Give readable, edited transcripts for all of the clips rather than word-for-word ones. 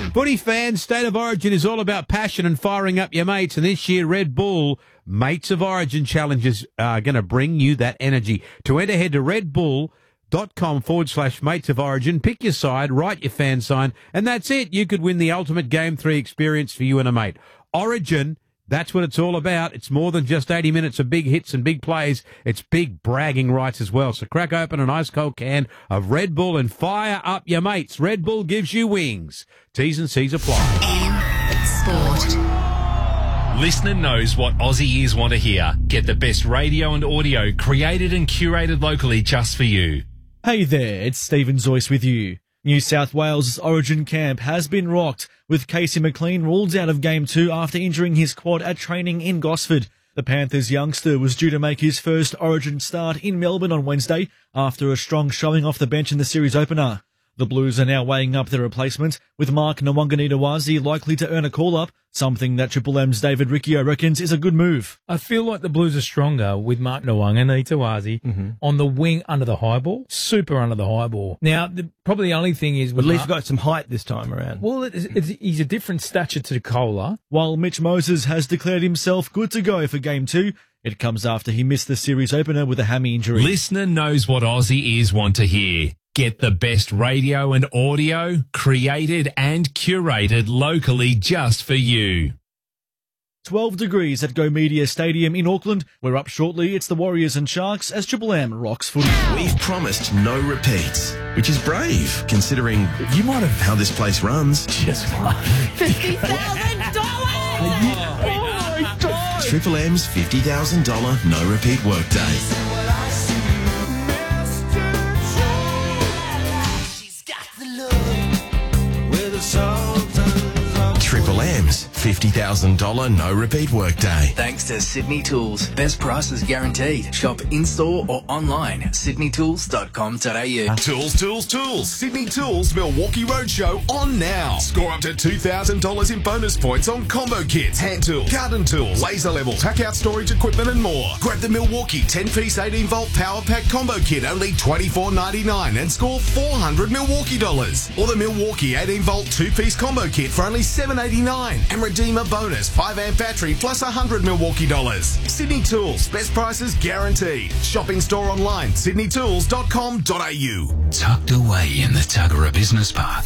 Footy fans, State of Origin is all about passion and firing up your mates. And this year, Red Bull Mates of Origin challenges are going to bring you that energy. To enter, head to redbull.com/mates of origin, pick your side, write your fan sign, and that's it. You could win the ultimate Game 3 experience for you and a mate. Origin, that's what it's all about. It's more than just 80 minutes of big hits and big plays. It's big bragging rights as well. So crack open an ice-cold can of Red Bull and fire up your mates. Red Bull gives you wings. T's and C's apply. M Sport. Listener knows what Aussie ears want to hear. Get the best radio and audio created and curated locally just for you. Hey there, it's Stephen Zoyce with you. New South Wales' Origin camp has been rocked, with Casey McLean ruled out of Game 2 after injuring his quad at training in Gosford. The Panthers youngster was due to make his first Origin start in Melbourne on Wednesday after a strong showing off the bench in the series opener. The Blues are now weighing up their replacement, with Mark Nwanganitawazi likely to earn a call-up, something that Triple M's David Riccio reckons is a good move. I feel like the Blues are stronger with Mark Nwanganitawazi on the wing under the high ball, super under the high ball. Now, probably the only thing is... At least got some height this time around. Well, he's a different stature to Kohler. While Mitch Moses has declared himself good to go for Game 2, it comes after he missed the series opener with a hammy injury. Listener knows what Aussie ears want to hear. Get the best radio and audio created and curated locally just for you. 12 degrees at Go Media Stadium in Auckland. We're up shortly. It's the Warriors and Sharks as Triple M rocks footy. We've promised no repeats, which is brave, considering you might have how this place runs. Just $50,000! Oh my God! Triple M's $50,000 no repeat workday. Triple M's $50,000 no repeat workday. Thanks to Sydney Tools. Best prices guaranteed. Shop in-store or online. sydneytools.com.au. Tools. Sydney Tools Milwaukee Roadshow on now. Score up to $2,000 in bonus points on combo kits, hand tools, garden tools, laser levels, pack-out storage equipment and more. Grab the Milwaukee 10-piece 18-volt power pack combo kit, only $24.99 and score $400 Milwaukee dollars. Or the Milwaukee 18-volt 2-piece combo kit for only $7.89 and redeem a bonus 5-amp battery plus $100 Milwaukee dollars. Sydney Tools, best prices guaranteed. Shop in store online, sydneytools.com.au. Tucked away in the Tuggerah Business Park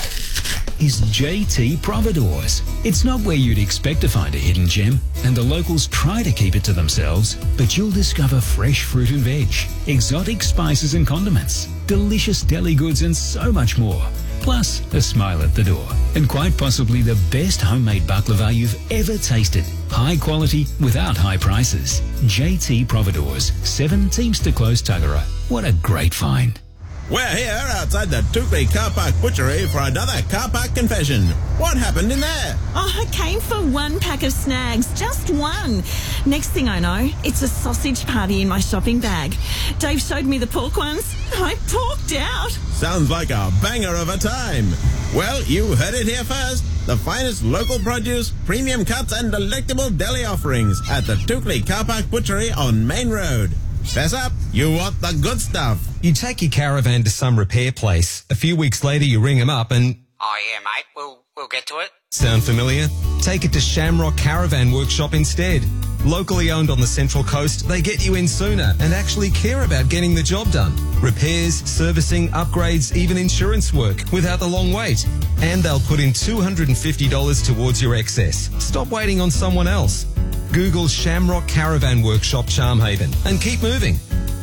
is JT Providores. It's not where you'd expect to find a hidden gem, and the locals try to keep it to themselves, but you'll discover fresh fruit and veg, exotic spices and condiments, delicious deli goods and so much more. Plus, a smile at the door. And quite possibly the best homemade baklava you've ever tasted. High quality without high prices. JT Providores, 7 Teamster Close, Tuggerah. What a great find. We're here outside the Tukley Car Park Butchery for another car park confession. What happened in there? Oh, I came for 1 pack of snags, just 1. Next thing I know, it's a sausage party in my shopping bag. Dave showed me the pork ones. I porked out. Sounds like a banger of a time. Well, you heard it here first. The finest local produce, premium cuts and delectable deli offerings at the Tukley Car Park Butchery on Main Road. Fess up, you want the good stuff. You take your caravan to some repair place. A few weeks later, you ring them up and... Oh, yeah, mate, we'll get to it. Sound familiar? Take it to Shamrock Caravan Workshop instead. Locally owned on the Central Coast, they get you in sooner and actually care about getting the job done. Repairs, servicing, upgrades, even insurance work without the long wait. And they'll put in $250 towards your excess. Stop waiting on someone else. Google Shamrock Caravan Workshop Charmhaven and keep moving.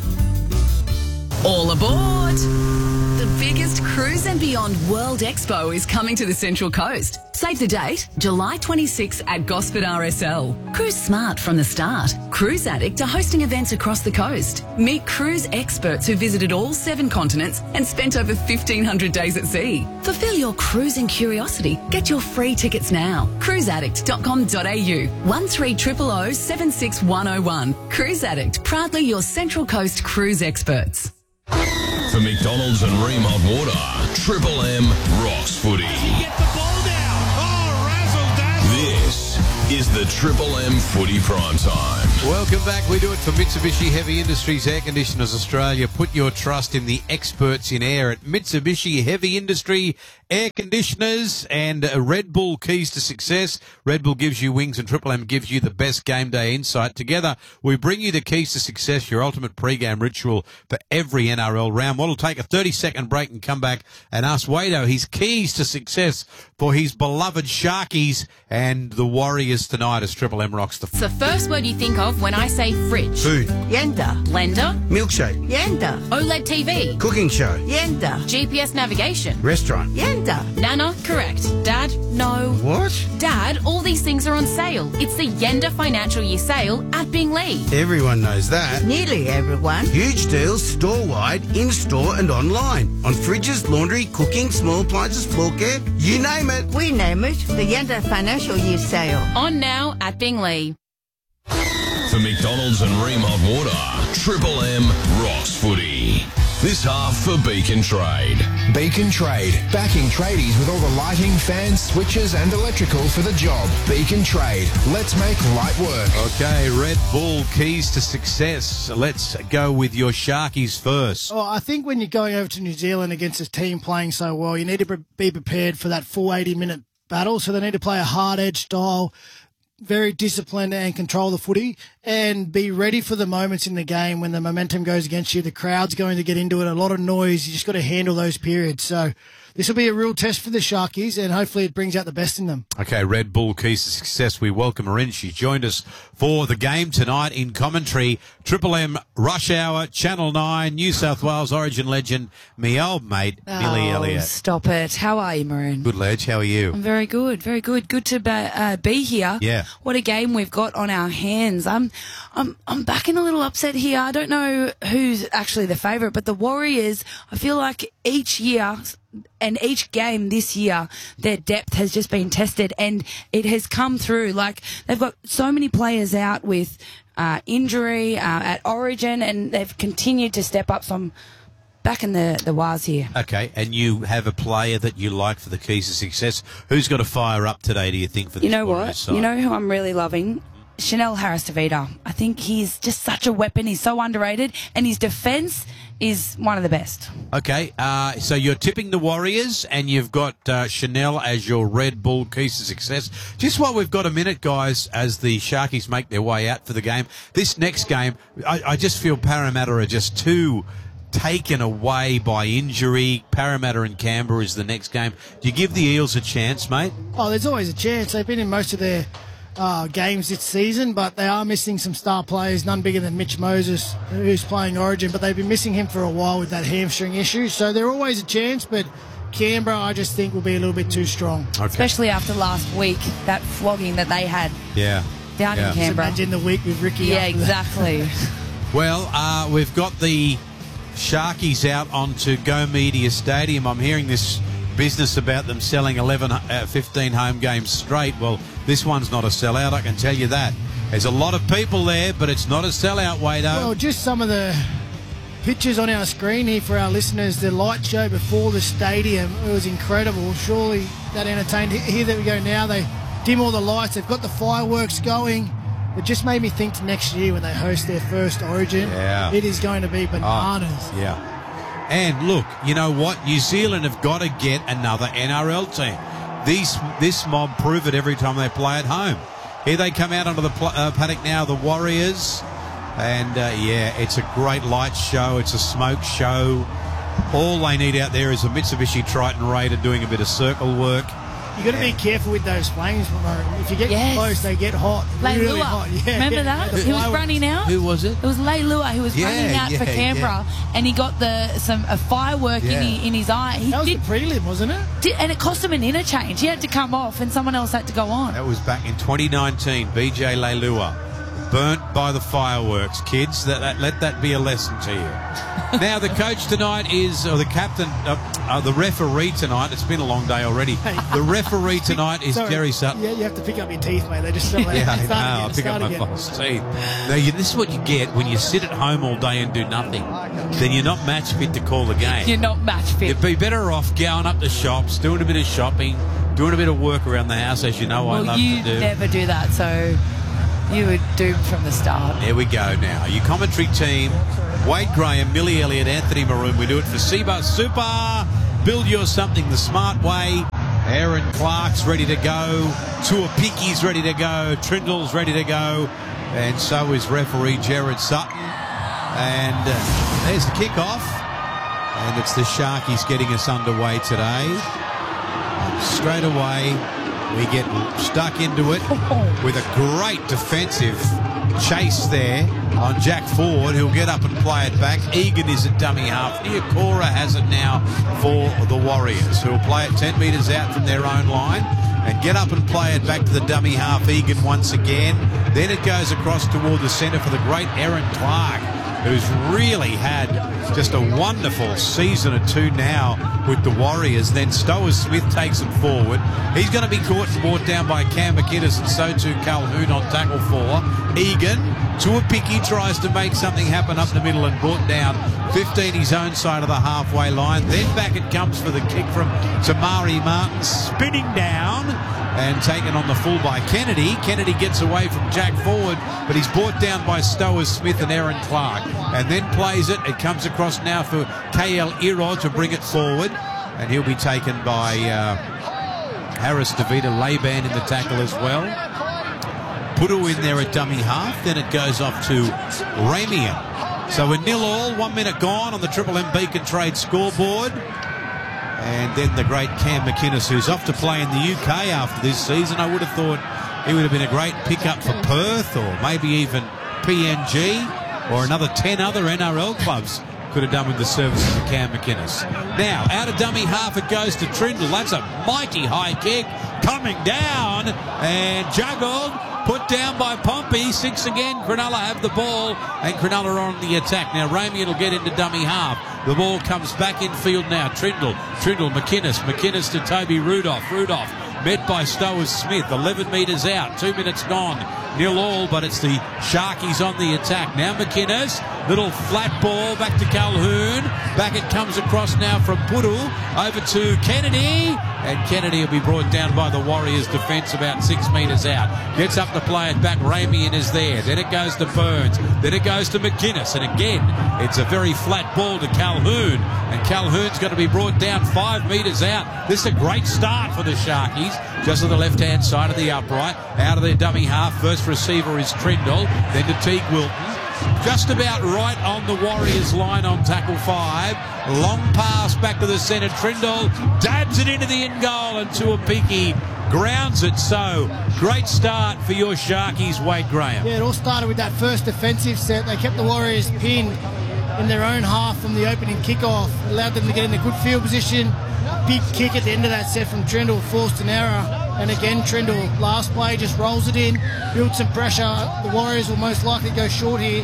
All aboard! The biggest Cruise and Beyond World Expo is coming to the Central Coast. Save the date, July 26 at Gosford RSL. Cruise smart from the start. Cruise Addict are hosting events across the coast. Meet cruise experts who visited all 7 continents and spent over 1,500 days at sea. Fulfill your cruising curiosity. Get your free tickets now. cruiseaddict.com.au 1300 76101. Cruise Addict, proudly your Central Coast cruise experts. For McDonald's and Ream Hot Water, Triple M rocks footy. Get the ball down. Oh, razzle dazzle. This is the Triple M Footy Prime Time. Welcome back. We do it for Mitsubishi Heavy Industries Air Conditioners Australia. Put your trust in the experts in air at Mitsubishi Heavy Industry Air Conditioners and Red Bull Keys to Success. Red Bull gives you wings and Triple M gives you the best game day insight. Together, we bring you the Keys to Success, your ultimate pre-game ritual for every NRL round. We'll take a 30-second break and come back and ask Wado his keys to success for his beloved Sharkies and the Warriors tonight as Triple M rocks the It's the first word you think of when I say fridge. Food. Blender. Milkshake. OLED TV. Cooking show. GPS navigation. Restaurant. Nana, correct. Dad, no. What? Dad, all these things are on sale. It's the Yenda Financial Year sale at Bingley. Everyone knows that. Nearly everyone. Huge deals store-wide, in-store and online. On fridges, laundry, cooking, small appliances, floor care, you name it. We name it the Yenda Financial Year sale. On now at Bingley. For McDonald's and Ream Hot Water, Triple M rocks footy. This half for Beacon Trade. Beacon Trade, backing tradies with all the lighting, fans, switches and electrical for the job. Beacon Trade, let's make light work. Okay, Red Bull Keys to Success. Let's go with your Sharkies first. Oh, I think when you're going over to New Zealand against a team playing so well, you need to be prepared for that full 80-minute battle. So they need to play a hard-edge style, very disciplined and control the footy and be ready for the moments in the game when the momentum goes against you. The crowd's going to get into it, a lot of noise. You just got to handle those periods. So this will be a real test for the Sharkies and hopefully it brings out the best in them. Okay, Red Bull Keys to Success. We welcome her in. She's joined us for the game tonight in commentary. Triple M Rush Hour, Channel 9, New South Wales Origin legend, me old mate, Millie Elliott. Stop it. How are you, Maroon? Good, Ledge. How are you? I'm very good, very good. Good to be here. Yeah. What a game we've got on our hands. I'm backing a little upset here. I don't know who's actually the favourite, but the Warriors, I feel like each year and each game this year, their depth has just been tested and it has come through. Like, they've got so many players out with injury at Origin and they've continued to step up. So I'm backing the Wars here. Okay, and you have a player that you like for the Keys to Success. Who's got to fire up today, do you think, for this Warriors side? You know who I'm really loving? Chanel Harris-Tavita. I think he's just such a weapon. He's so underrated, and his defence is one of the best. Okay, so you're tipping the Warriors, and you've got Chanel as your Red Bull Keys to Success. Just while we've got a minute, guys, as the Sharkies make their way out for the game, this next game, I just feel Parramatta are just too taken away by injury. Parramatta and Canberra is the next game. Do you give the Eels a chance, mate? Oh, there's always a chance. They've been in most of their games this season, but they are missing some star players, none bigger than Mitch Moses, who's playing Origin, but they've been missing him for a while with that hamstring issue, so they're always a chance, but Canberra, I just think, will be a little bit too strong. Okay. Especially after last week, that flogging that they had down in Canberra. Just imagine the week with Ricky. Yeah, exactly. Well, we've got the Sharkies out onto Go Media Stadium. I'm hearing this business about them selling 15 home games straight. Well, this one's not a sellout, I can tell you that. There's a lot of people there, but it's not a sellout, Wado. Well, just some of the pictures on our screen here for our listeners. The light show before the stadium, it was incredible. Surely that entertained. Here we go now. They dim all the lights. They've got the fireworks going. It just made me think to next year when they host their first Origin. Yeah. It is going to be bananas. Oh, yeah. And look, you know what? New Zealand have got to get another NRL team. This mob prove it every time they play at home. Here they come out onto the paddock now, the Warriors. And, it's a great light show. It's a smoke show. All they need out there is a Mitsubishi Triton Raider doing a bit of circle work. You've got to be careful with those flames, Ramon. If you get close, they get hot. Really hot. Yeah, remember that? He was running out. Who was it? It was Leilua who was running out for Canberra, and he got a firework in his eye. That was the prelim, wasn't it? And it cost him an interchange. He had to come off, and someone else had to go on. That was back in 2019. BJ Leilua. Burnt by the fireworks, kids. Let that be a lesson to you. Now, the coach tonight the captain, the referee tonight. It's been a long day already. The referee tonight is Jerry Sutton. Yeah, you have to pick up your teeth, mate. They just fell out. I pick up my false teeth. Now, this is what you get when you sit at home all day and do nothing. Then you're not match fit to call the game. You're not match fit. You'd be better off going up the shops, doing a bit of shopping, doing a bit of work around the house, as you know I love you to do. never do that, so you were doomed from the start. There we go now. Your commentary team, Wade Graham, Millie Elliott, Anthony Maroon. We do it for Seabus Super. Build your something the smart way. Aaron Clark's ready to go. Tuapike's ready to go. Trindle's ready to go. And so is referee Jared Sutton. And there's the kickoff. And it's the Sharkies getting us underway today. Straight away, we get stuck into it with a great defensive chase there on Jack Ford, who'll get up and play it back. Egan is at dummy half. Niokora has it now for the Warriors, who'll play it 10 metres out from their own line and get up and play it back to the dummy half. Egan once again. Then it goes across toward the centre for the great Aaron Clark, who's really had just a wonderful season or two now with the Warriors. Then Stowers-Smith takes it forward. He's going to be caught and brought down by Cam McInnes, and so too Calhoun on tackle 4. Egan, Tuapike tries to make something happen up the middle and brought down 15 his own side of the halfway line. Then back it comes for the kick from Tamari Martin, spinning down and taken on the full by Kennedy. Kennedy gets away from Jack Ford, but he's brought down by Stowers-Smith and Aaron Clark, and then plays it. It comes across now for KL Iro to bring it forward, and he'll be taken by Harris DeVita. Laban in the tackle as well. Puru in there at dummy half. Then it goes off to Ramian. So we're 0-0, 1 minute gone on the Triple M Beacon Trade scoreboard. And then the great Cam McInnes, who's off to play in the UK after this season. I would have thought he would have been a great pickup for Perth, or maybe even PNG, or another 10 other NRL clubs could have done with the services of Cam McInnes. Now, out of dummy half it goes to Trindle. That's a mighty high kick coming down and juggled. Put down by Pompey. 6 again. Cronulla have the ball, and Cronulla on the attack. Now Ramian will get into dummy half. The ball comes back in field now. Trindle, McInnes to Toby Rudolph. Rudolph met by Stowers-Smith. 11 metres out. 2 minutes gone. 0-0, but it's the Sharkies on the attack. Now McInnes, little flat ball back to Calhoun. Back it comes across now from Puru over to Kennedy. And Kennedy will be brought down by the Warriors defence about 6 metres out. Gets up to play it back. Ramian is there. Then it goes to Burns. Then it goes to McInnes. And again, it's a very flat ball to Calhoun. And Calhoun's going to be brought down 5 metres out. This is a great start for the Sharkies. Just on the left-hand side of the upright. Out of their dummy half. First receiver is Trindle. Then to Teague Wilton. Just about right on the Warriors line on tackle 5. Long pass back to the centre. Trindle dabs it into the end goal, and Tuapike grounds it. So great start for your Sharkies, Wade Graham. Yeah, it all started with that first defensive set. They kept the Warriors pinned in their own half from the opening kickoff. Allowed them to get in a good field position. Big kick at the end of that set from Trindle, forced an error. And again, Trindle, last play, just rolls it in, builds some pressure. The Warriors will most likely go short here.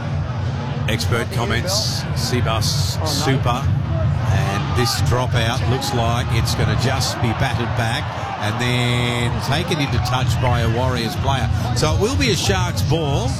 Expert comments, Seabus Super. And this dropout looks like it's going to just be batted back and then taken into touch by a Warriors player. So it will be a Sharks ball.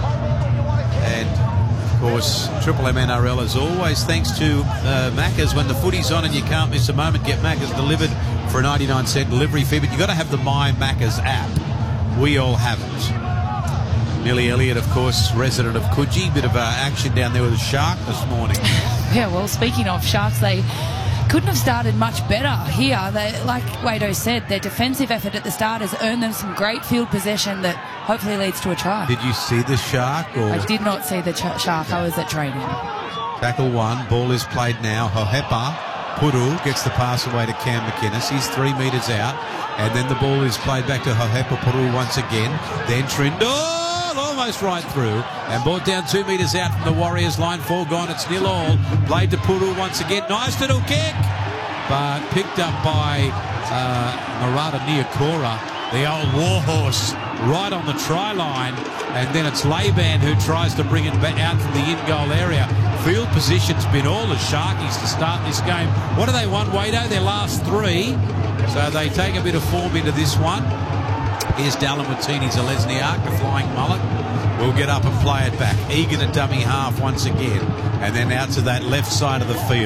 And of course, Triple M NRL as always, thanks to Macca's. When the footy's on and you can't miss a moment, get Macca's delivered for a 99-cent delivery fee. But you've got to have the My Macca's app. We all have it. Millie Elliott, of course, resident of Coogee. Bit of action down there with a shark this morning. Yeah, well, speaking of Sharks, they couldn't have started much better here. They, like Wado said, their defensive effort at the start has earned them some great field possession that hopefully leads to a try. Did you see the shark? Or? I did not see the shark. I was at training. Tackle 1. Ball is played now. Hohepa Puru gets the pass away to Cam McInnes. He's 3 metres out. And then the ball is played back to Hohepa Puru once again. Then Trindle almost right through and brought down 2 metres out from the Warriors line. 4 gone. It's 0-all. Played to Puru once again. Nice little kick, but picked up by Marata Niokora, the old warhorse, right on the try line. And then it's Laban who tries to bring it back out from the in-goal area. Field position's been all the Sharkies to start this game. What do they want, Wado? Their last 3. So they take a bit of form into this one. Here's Dallin Watini Zalesniak, the flying mullet. We'll get up and play it back. Egan at dummy half once again. And then out to that left side of the field.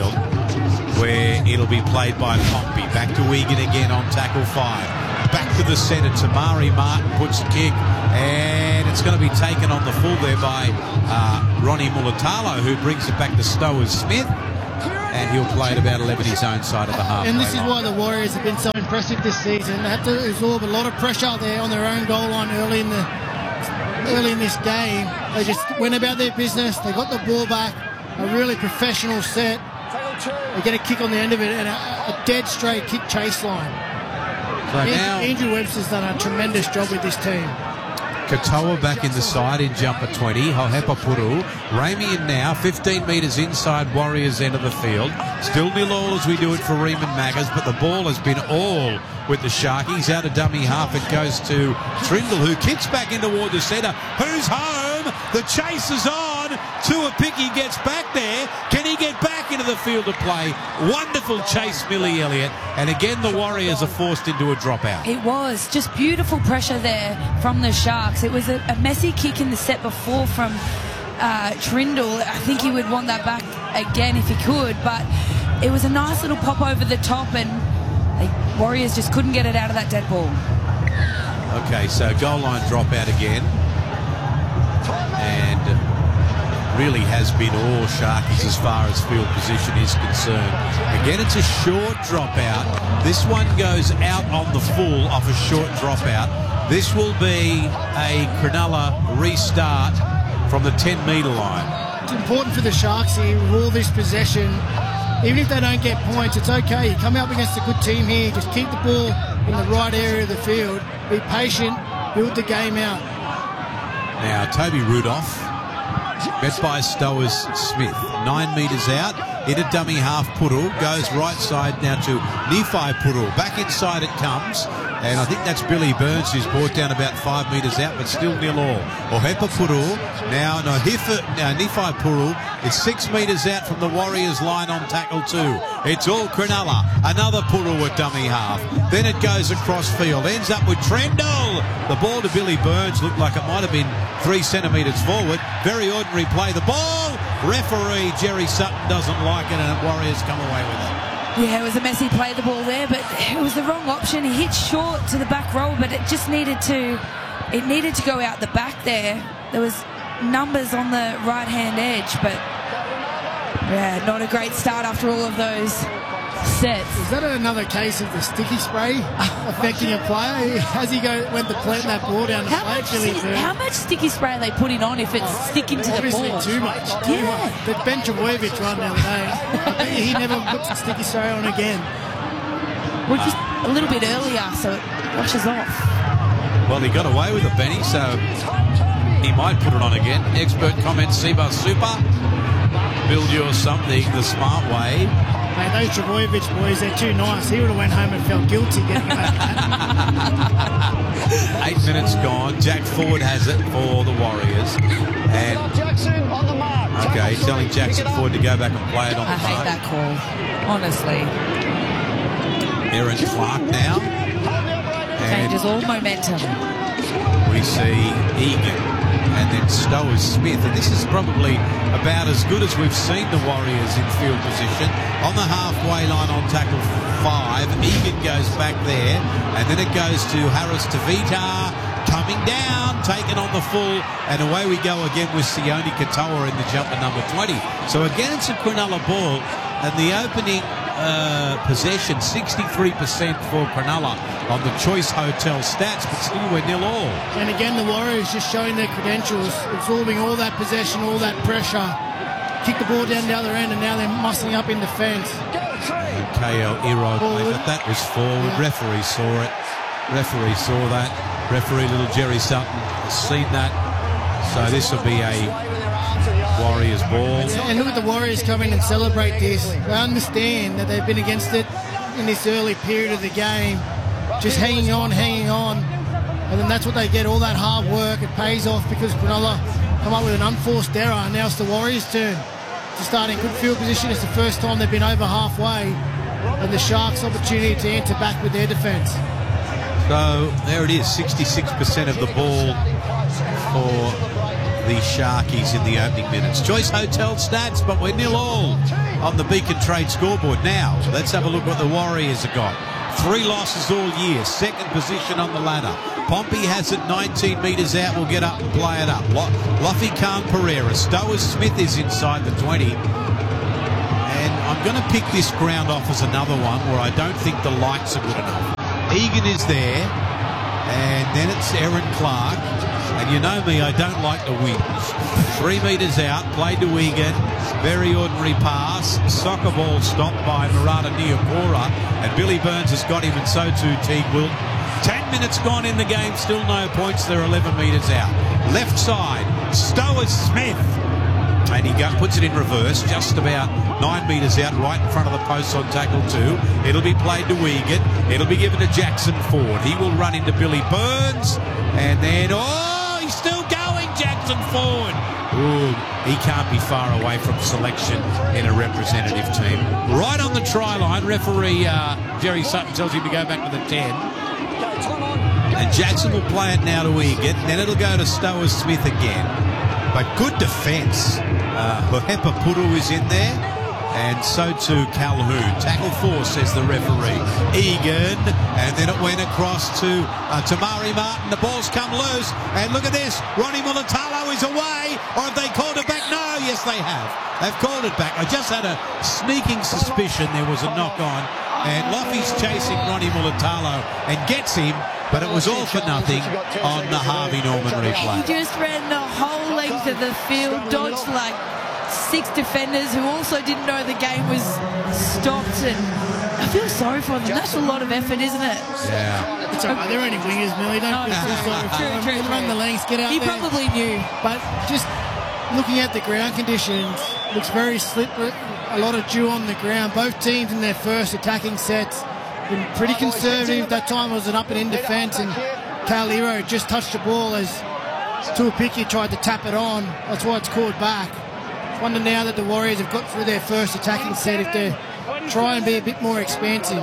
where it'll be played by Pompey. Back to Egan again on tackle 5. Back to the centre. Tamari Martin puts a kick, and it's going to be taken on the full there by Ronnie Mulatalo, who brings it back to Stowers Smith, and he'll play it about 11 his own side of the half. And this is why the Warriors have been so impressive this season. They have to absorb a lot of pressure there on their own goal line early in this game. They just went about their business. They got the ball back. A really professional set. They get a kick on the end of it and a dead straight kick chase line. So now Andrew Webster's done a tremendous job with this team. Katoa back in the side in jumper 20. Hohepa Puru. Ramian now 15 metres inside Warriors end of the field. Still 0-0 as we do it for Riemann Maggers, but the ball has been all with the Sharkies. Out of dummy half it goes to Trindle, who kicks back in toward the centre. Who's home? The chase is on. Tuapiki gets back there. Can he get back into the field of play? Wonderful chase, Millie Elliott. And again, the Warriors are forced into a dropout. It was just beautiful pressure there from the Sharks. It was a messy kick in the set before from Trindle. I think he would want that back again if he could, but it was a nice little pop over the top, and the Warriors just couldn't get it out of that dead ball. Okay, so goal line dropout again. And really has been all Sharkies as far as field position is concerned. Again, it's a short dropout. This one goes out on the full off a short dropout. This will be a Cronulla restart from the 10-metre line. It's important for the Sharks here with all this possession. Even if they don't get points, it's okay. You come up against a good team here, just keep the ball in the right area of the field, be patient, build the game out. Now, Toby Rudolph, met by Stowers Smith, 9 metres out, hit a dummy half Puru, goes right side now to Nephi Puru. Back inside it comes, and I think that's Billy Burns who's brought down about 5 metres out, but still 0-0. Ohepa Puru, now Nephi Puru is 6 metres out from the Warriors line on tackle 2. It's all Cronulla. Another Puru at dummy half. Then it goes across field, ends up with Trendle. The ball to Billy Burns looked like it might have been 3 centimetres forward. Very ordinary play. The ball, referee Jerry Sutton doesn't like it, and Warriors come away with it. Yeah, it was a messy play, the ball there, but it was the wrong option. He hit short to the back row, but it just needed to go out the back there. There was numbers on the right-hand edge, but yeah, not a great start after all of those sets. Is that another case of the sticky spray affecting a player? As he went to plant that ball down the plate, how much sticky spray are they putting on if it's sticking to the ball? Obviously too much. Yeah. The Ben Trbojevic one the other day, I bet he never puts the sticky spray on again. Well, just a little bit earlier, so it washes off. Well, he got away with it, Benny, so he might put it on again. Expert comments, Seba Super. Build your something the smart way. Hey, those Trbojevic boys, they're too nice. He would have went home and felt guilty getting away with that. 8 minutes gone. Jack Ford has it for the Warriors. And okay, telling Jackson Ford to go back and play it on the I hate that call, honestly. Aaron Clark now. Changes all momentum. We see Egan and then Stowers Smith, and this is probably about as good as we've seen the Warriors in field position. On the halfway line on tackle 5, Egan goes back there, and then it goes to Harris Tavita, coming down, taken on the full, and away we go again with Sione Katoa in the jumper number 20. So again, it's a Cronulla ball, and the opening possession, 63% for Cronulla on the Choice Hotel stats, but still we're 0-0. And again, the Warriors just showing their credentials, absorbing all that possession, all that pressure, kick the ball down the other end, and now they're muscling up in defence. KL Ero plays it. That was forward. Yeah. Referee saw it. Referee saw that. Referee little Jerry Sutton has seen that. So this will be a Warriors ball. And look at the Warriors come in and celebrate this. They understand that they've been against it in this early period of the game, just hanging on, and then that's what they get, all that hard work. It pays off because Cronulla come up with an unforced error, and now it's the Warriors' turn to start in good field position. It's the first time they've been over halfway, and the Sharks' opportunity to enter back with their defence. So there it is, 66% of the ball for the Sharkies in the opening minutes. Choice Hotel stats, but we're 0-0. on the Beacon Trade scoreboard. Now, let's have a look what the Warriors have got. 3 losses all year, second position on the ladder. Pompey has it 19 metres out, will get up and play it up. Luffy Khan Pereira. Stowers Smith is inside the 20. And I'm going to pick this ground off as another one where I don't think the lights are good enough. Egan is there, and then it's Aaron Clark. And you know me, I don't like the wings. 3 metres out, played to Egan. Very ordinary pass. Soccer ball stopped by Murata Niokora. And Billy Burns has got him, and so too Teague Wilton. 10 minutes gone in the game, still no points. They're 11 metres out. Left side, Stowers Smith. And he puts it in reverse, just about 9 metres out, right in front of the post on tackle 2. It'll be played to Egan. It'll be given to Jackson Ford. He will run into Billy Burns. And then, he's still going, Jackson Ford. Ooh, he can't be far away from selection in a representative team. Right on the try line, referee Jerry Sutton tells him to go back to the 10. And Jackson will play it now to Egan. Then it'll go to Stowers Smith again. But good defence. Hohepa Puru is in there, and so too Calhoun. Tackle 4, says the referee. Egan, and then it went across to Tamari Martin. The ball's come loose, and look at this. Ronnie Mulatalo is away, or have they called it back? No, yes they have. They've called it back. I just had a sneaking suspicion there was a knock-on, and Loffy's chasing Ronnie Mulatalo and gets him. But it was all for nothing on the Harvey Norman replay. He just ran the whole length of the field, dodged like 6 defenders who also didn't know the game was stopped. And I feel sorry for them. That's a lot of effort, isn't it? Yeah. It's all right. They're only wingers, Millie. Don't feel too sorry for them. True. Run the lengths, get out he there. He probably knew. But just looking at the ground conditions, looks very slippery. A lot of dew on the ground. Both teams in their first attacking sets been pretty conservative. That time was an up and in defence, and Calero just touched the ball as Tuapiki tried to tap it on. That's why it's called back. I wonder now that the Warriors have got through their first attacking set if they try and be a bit more expansive.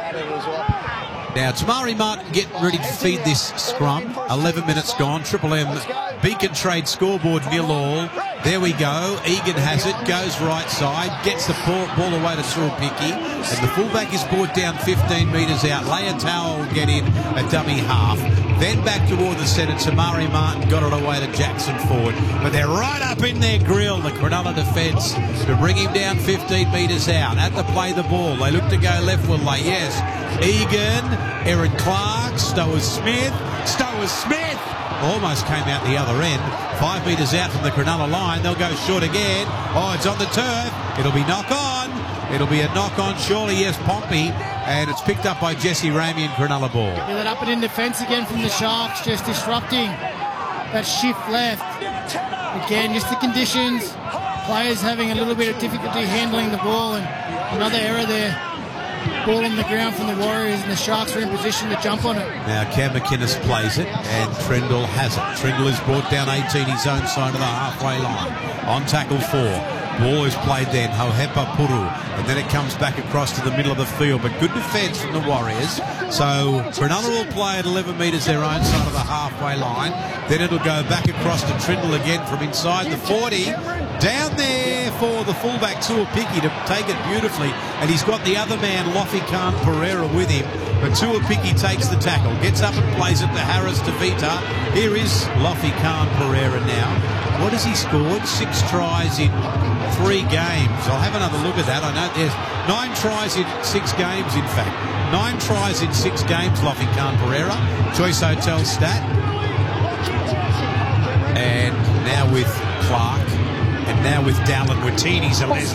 Now, Tamari Martin getting ready to feed this scrum. 11 minutes gone. Triple M Beacon Trade scoreboard 0-all. There we go. Egan has it, goes right side, gets the ball away to Tuapiki, and the fullback is brought down 15 metres out. Leitao will get in a dummy half. Then back toward the centre, Tamari Martin got it away to Jackson Ford. But they're right up in their grill, the Cronulla defence, to bring him down 15 metres out. At the play the ball, they look to go left, will they? Yes. Egan, Aaron Clark, Stowers Smith. Almost came out the other end. 5 metres out from the Cronulla line. They'll go short again. Oh, it's on the turf. It'll be knock on. It'll be a knock on, surely, yes, Pompey. And it's picked up by Jesse Ramey and Cronulla ball. Feel it up and in defence again from the Sharks, just disrupting that shift left. Again, just the conditions. Players having a little bit of difficulty handling the ball, and another error there. Ball on the ground from the Warriors, and the Sharks are in position to jump on it. Now Cam McInnes plays it, and Trendle has it. Trendle is brought down 18 his own side of the halfway line. On tackle 4. Ball is played then, Hohepa Puru, and then it comes back across to the middle of the field. But good defence from the Warriors. So Cronulla will play at 11 metres their own side of the halfway line. Then it'll go back across to Trindle again from inside the 40. Down there for the fullback Tuapiki to take it beautifully. And he's got the other man, Lofi Khan Pereira, with him. But Tuapiki takes the tackle, gets up and plays it to Harris Tavita. Here is Lofi Khan Pereira now. What has he scored? 6 tries in 3 games. I'll have another look at that. I know there's 9 tries in 6 games, in fact. 9 tries in 6 games, Lofi Khan Pereira. Choice Hotel stat. And now with Clark. And now with Dallin Watini,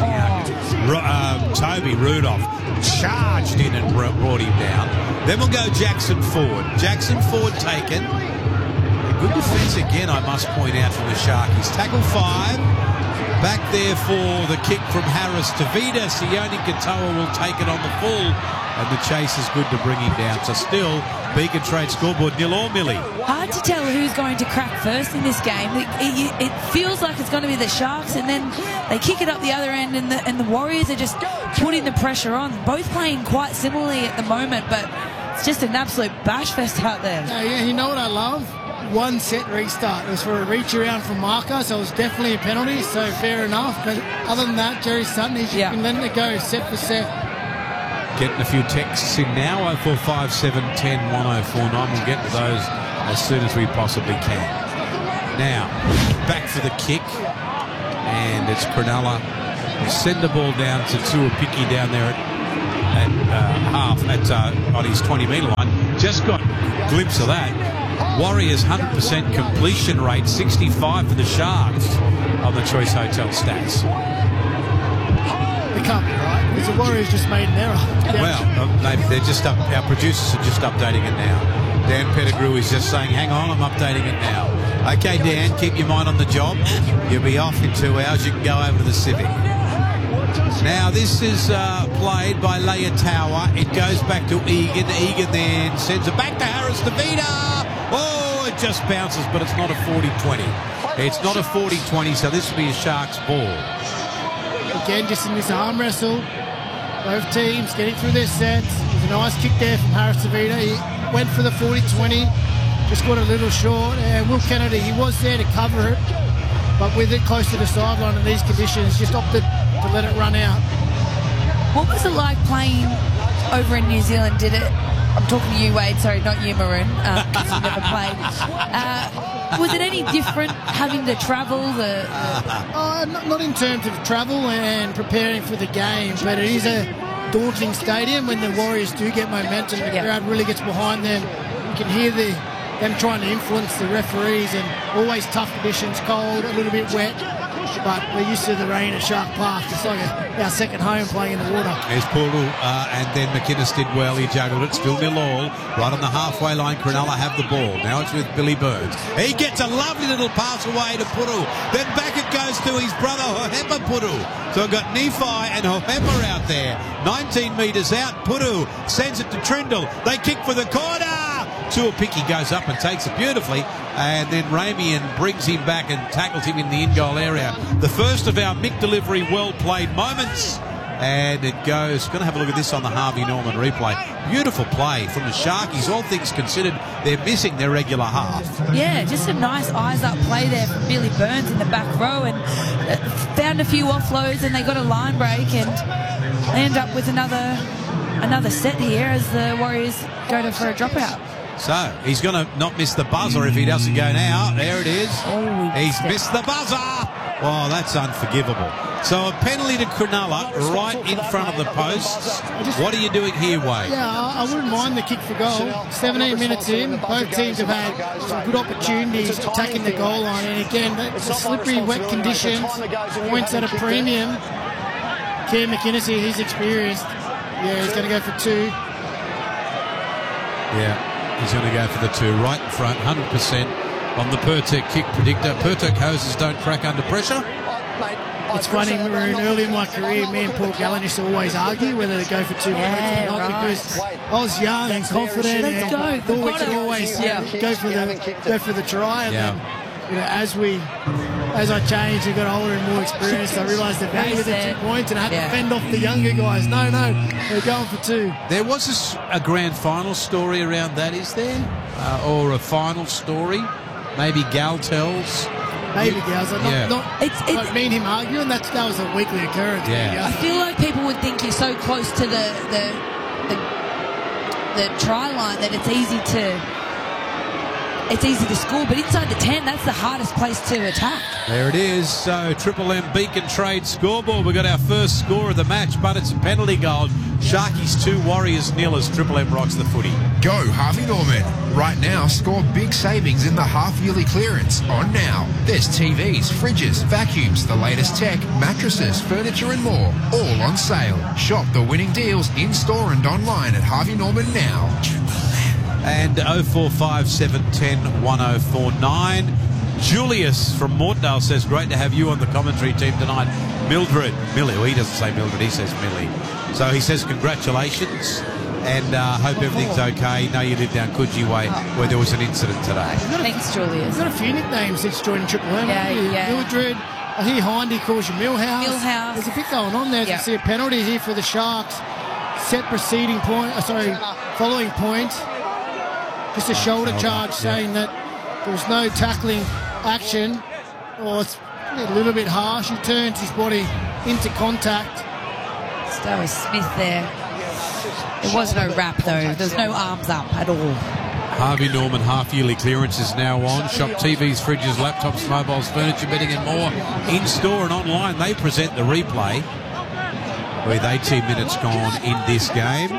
Toby Rudolph charged in and brought him down. Then we'll go Jackson Ford. Jackson Ford taken. Good defence again, I must point out, from the Sharkies. Tackle 5. Back there for the kick from Harris Tavita. Sione Katoa will take it on the full. And the chase is good to bring him down. So still, Beacon Trade scoreboard 0-all, Millie. Hard to tell who's going to crack first in this game. It feels like it's going to be the Sharks, and then they kick it up the other end, and the Warriors are just putting the pressure on. Both playing quite similarly at the moment, but it's just an absolute bash fest out there. Yeah, you know what I love? one set restart. It was for a reach around from Marker, so it was definitely a penalty, so fair enough. But other than that, Jerry Sutton, he's just been letting it go set for set. Getting a few texts in now, 0457 10 1049. We'll get to those as soon as we possibly can. Now, back for the kick, and it's Cronulla. Send the ball down to Tuapiki down there at half, on his 20-metre line. Just got a glimpse of that. Warriors 100% completion rate, 65 for the Sharks on the Choice Hotel stats. It can't be right, because the Warriors just made an error. Well, maybe they're just our producers are just updating it now. Dan Pettigrew is just saying, hang on, I'm updating it now. Okay, Dan, keep your mind on the job. You'll be off in 2 hours. You can go over to the Civic. Now, this is played by Leia-Tower. It goes back to Egan. Egan then sends it back to Harris Tavita. Oh, it just bounces, but it's not a 40-20. It's not a 40-20, so this will be a Sharks ball. Again, just in this arm wrestle, both teams getting through their sets. There's a nice kick there from Harris Tavita. He went for the 40-20, just got a little short. And Will Kennedy, he was there to cover it, but with it close to the sideline in these conditions, just opted to let it run out. What was it like playing over in New Zealand? Did it? I'm talking to you, Wade. Sorry, not you, Maroon, because you never played. Was it any different having to travel? Not in terms of travel and preparing for the game, but it is a daunting stadium when the Warriors do get momentum. The crowd really gets behind them. You can hear them trying to influence the referees, and always tough conditions, cold, a little bit wet. But we're used to the rain at Shark Park. It's like our second home playing in the water. There's Pulu, and then McInnes did well. He juggled it. Still 0-all. Right on the halfway line, Cronulla have the ball. Now it's with Billy Burns. He gets a lovely little pass away to Puru. Then back it goes to his brother, Hohepa Puru. So we've got Nephi and Hohepa out there. 19 metres out. Puru sends it to Trindle. They kick for the corner. Tuapiki goes up and takes it beautifully, and then Ramian brings him back and tackles him in the in-goal area. The first of our Mick Delivery well-played moments, and it goes. Going to have a look at this on the Harvey Norman replay. Beautiful play from the Sharkies. All things considered, they're missing their regular half. Yeah, just a nice eyes-up play there from Billy Burns in the back row, and found a few offloads, and they got a line break, and they end up with another set here as the Warriors go for a dropout. So, he's going to not miss the buzzer if he doesn't go now. There it is. He's missed the buzzer. Oh, that's unforgivable. So, a penalty to Cronulla right in front of the posts. What are you doing here, Wade? Yeah, I wouldn't mind the kick for goal. 17 minutes in, both teams have had some good opportunities attacking the goal line. And again, the slippery, wet conditions, points at a premium. Cam McInnes, he's experienced. Yeah, he's going to go for 2. Yeah. He's going to go for the 2 right in front, 100% on the Pertek kick predictor. Pertek hoses don't crack under pressure. It's funny, Maroon, early in my career, me and Paul Gallen used to always argue whether to go for 2 points or not, because I was young and confident and thought we could always go for the try. And then, as I changed and got older and more experienced, I realised the value of the 2 points, and I had to fend off the younger guys. No, they're going for 2. There was a grand final story around that, is there? Or a final story? Maybe Gal tells. Maybe Gal's. It's me and him arguing. That was a weekly occurrence. Yeah. I feel like people would think you're so close to the try line that it's easy to score, but inside the 10, that's the hardest place to attack. There it is. So, Triple M Beacon Trade scoreboard. We've got our first score of the match, but it's a penalty goal. Sharkies 2, Warriors 0 as Triple M rocks the footy. Go Harvey Norman. Right now, score big savings in the half-yearly clearance on now. There's TVs, fridges, vacuums, the latest tech, mattresses, furniture and more, all on sale. Shop the winning deals in-store and online at Harvey Norman now. And 0457 10 1049. Julius from Mortdale says, great to have you on the commentary team tonight. Mildred, Millie, well, he doesn't say Mildred, he says Millie. So he says congratulations and hope everything's okay. No, you live down Coogee Way where there was an incident today. Thanks, Julius. He's got a few nicknames since joining Triple M. Yeah. Mildred, I hear Hindy calls you Millhouse. There's a bit going on there. You see a penalty here for the Sharks. Set preceding point, following point. Just a shoulder charge saying that There was no tackling action. Or it's a little bit harsh. He turns his body into contact. Stowe Smith there. There was no wrap though. There was no arms up at all. Harvey Norman half-yearly clearance is now on. Shop TVs, fridges, laptops, mobiles, furniture, bedding and more. In-store and online, they present the replay with 18 minutes gone in this game.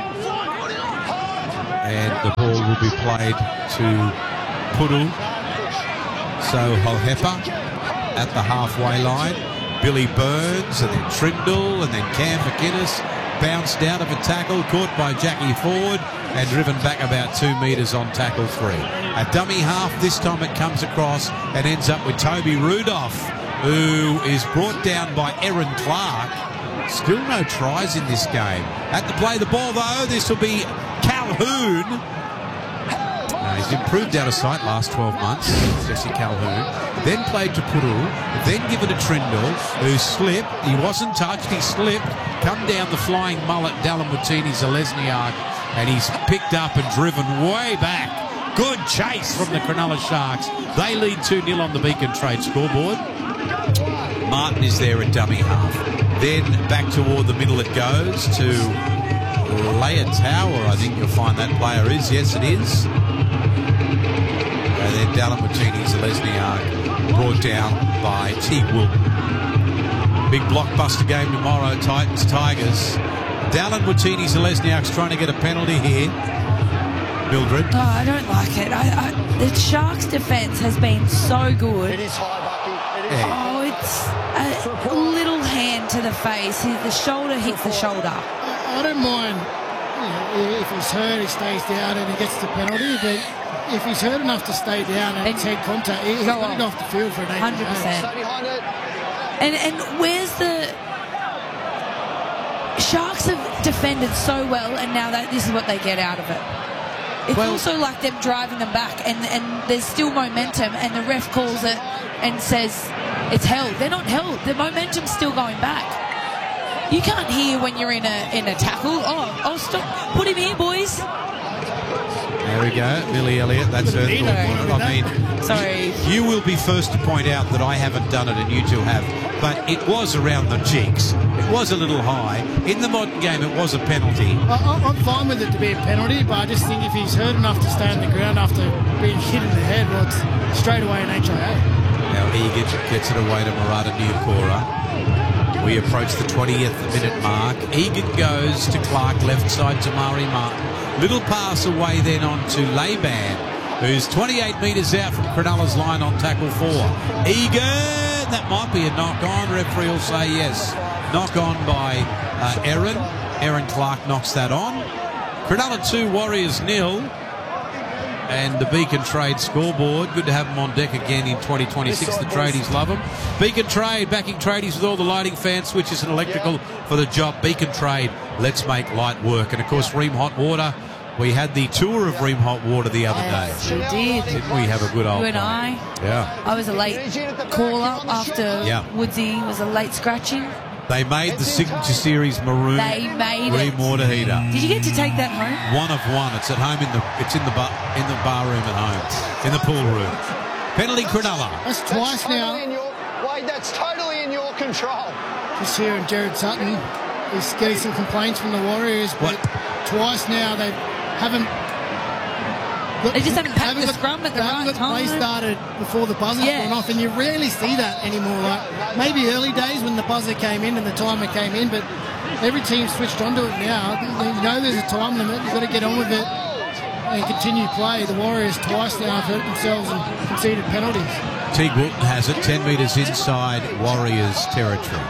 And the ball will be played to Puru Sohohepa at the halfway line. Billy Burns and then Trindle and then Cam McInnes bounced out of a tackle, caught by Jackie Ford and driven back about 2 metres on tackle 3. A dummy half, this time it comes across and ends up with Toby Rudolph, who is brought down by Erin Clark. Still no tries in this game. At the play the ball though, this will be Calhoun. He's improved out of sight last 12 months, Jesse Calhoun. Then played to Puru, then given to Trindle, who slipped. He wasn't touched, he slipped. Come down the flying mullet, Dallin Watini-Zelezniak, and he's picked up and driven way back. Good chase from the Cronulla Sharks. They lead 2-0 on the Beacon Trade scoreboard. Martin is there at dummy half. Then back toward the middle it goes to Leia Tower, I think you'll find that player is. Yes, it is. And then Dallin Watini-Zelezniak brought down by Teague Wilton. Big blockbuster game tomorrow, Titans-Tigers. Dallin Watini-Zelezniak's trying to get a penalty here. Mildred. Oh, I don't like it. The Sharks' defence has been so good. It is high, Bucky. Oh, it's a little hand to the face. The shoulder hits the shoulder. I don't mind. If he's hurt, he stays down and he gets the penalty. But if he's hurt enough to stay down and it's head contact, he's got off the field for an 8 100%. And where's the... Sharks have defended so well, and now this is what they get out of it. It's also like them driving them back, and there's still momentum, and the ref calls it and says it's held. They're not held. The momentum's still going back. You can't hear when you're in a tackle. Oh, stop. Put him here, boys. There we go. Billy Elliott, that's her thought. I mean, sorry. You will be first to point out that I haven't done it and you two have, but it was around the cheeks. It was a little high. In the modern game, it was a penalty. I'm fine with it to be a penalty, but I just think if he's hurt enough to stay on the ground after being hit in the head, well, it's straight away an HIA. Now Egan gets it away to Murata Niukora. We approach the 20th minute mark. Egan goes to Clark, left side to Mari Martin. Little pass away then on to Laban, who's 28 metres out from Cronulla's line on tackle 4. Egan, that might be a knock-on. Referee will say yes. Knock-on by Erin. Erin Clark knocks that on. Cronulla 2, Warriors 0. And the Beacon Trade scoreboard. Good to have them on deck again in 2026. The tradies love them. Beacon Trade, backing tradies with all the lighting, fan switches and electrical for the job. Beacon Trade, let's make light work. And, of course, Ream Hot Water. We had the tour of Ream Hot Water the other day. We did. Didn't we have a good old You and I. Yeah. I was a late call-up after Woodsy was a late scratching. They made the Signature Series maroon Ream water heater. Did you get to take that home? One of one. It's at home in the bar room at home, in the pool room. Penalty Cronulla. That's twice now. Wade, that's totally in your control. Just hearing Jared Sutton. He's getting some complaints from the Warriors, but twice now they haven't. They just haven't packed the scrum at the right time. Play started before the buzzer went off, and you rarely see that anymore. Like maybe early days when the buzzer came in and the timer came in, but every team switched onto it now. You know there's a time limit. You've got to get on with it and continue play. The Warriors twice now have hurt themselves and conceded penalties. Teague Wilton has it 10 metres inside Warriors territory.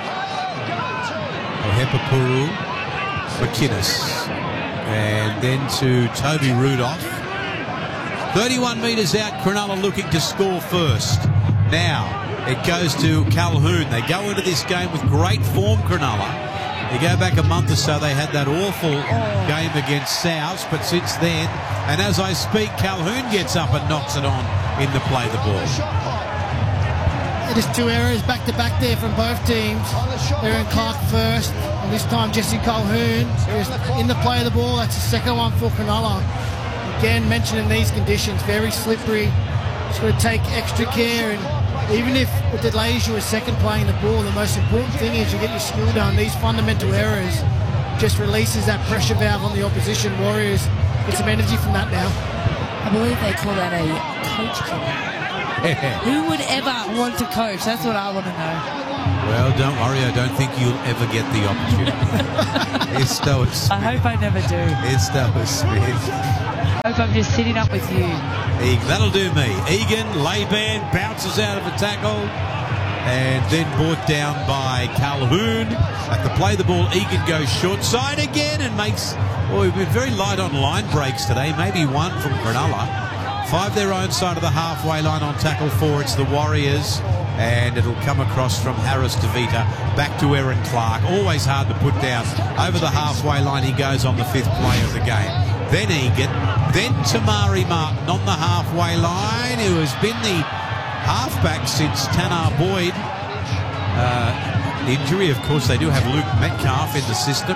Ohepapuru, McInnes, and then to Toby Rudolph. 31 metres out, Cronulla looking to score first. Now, it goes to Calhoun. They go into this game with great form, Cronulla. You go back a month or so, they had that awful game against Souths, but since then, and as I speak, Calhoun gets up and knocks it on in the play the ball. It is 2 errors back-to-back there from both teams. Erin Clark first, and this time Jesse Calhoun is in the play of the ball. That's the second one for Cronulla. Again, mentioned in these conditions, very slippery, Just got to take extra care, and even if with Adelasia was second playing the ball, the most important thing is you get your skill done. These fundamental errors just releases that pressure valve on the opposition. Warriors get some energy from that now. I believe they call that a coach killer. Who would ever want to coach? That's what I want to know. Well, don't worry. I don't think you'll ever get the opportunity. It's Stowers Smith. I hope I never do. It's Stowers Smith. I hope I'm just sitting up with you. That'll do me. Egan, Laban bounces out of a tackle and then brought down by Calhoun. At the play the ball, Egan goes short side again and makes... Well, we've been very light on line breaks today. Maybe one from Cronulla. 5 their own side of the halfway line on tackle 4. It's the Warriors. And it'll come across from Harris DeVita back to Aaron Clark. Always hard to put down. Over the halfway line he goes on the 5th play of the game. Then Egan, then Tamari Martin on the halfway line, who has been the halfback since Tanner Boyd. Injury, of course, they do have Luke Metcalf in the system.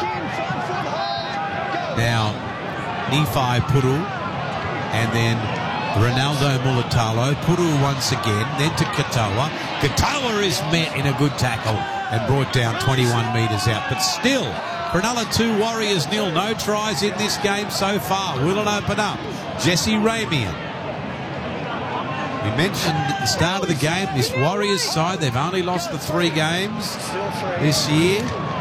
Now, Nephi Puru, and then Ronaldo Mulatalo. Puru once again, then to Katoa. Katoa is met in a good tackle and brought down 21 metres out. But still, Cronulla 2, Warriors 0. No tries in this game so far. Will it open up? Jesse Ramian. We mentioned at the start of the game, this Warriors side, they've only lost the 3 games this year.